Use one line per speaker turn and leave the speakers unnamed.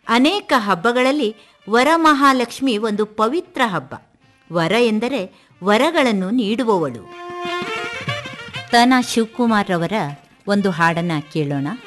ಅನೇಕ ಹಬ್ಬಗಳಲ್ಲಿ ವರಮಹಾಲಕ್ಷ್ಮಿ ಒಂದು ಪವಿತ್ರ ಹಬ್ಬ. ವರ ಎಂದರೆ ವರಗಳನ್ನು ನೀಡುವವಳು. ತನ ಶಿವಕುಮಾರ್ ಅವರ ಒಂದು ಹಾಡನ್ನು ಕೇಳೋಣ.